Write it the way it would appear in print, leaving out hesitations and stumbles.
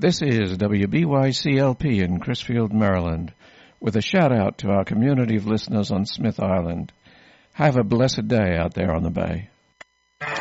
This is WBYCLP in Crisfield, Maryland, with a shout-out to our community of listeners on Smith Island. Have a blessed day out there on the bay.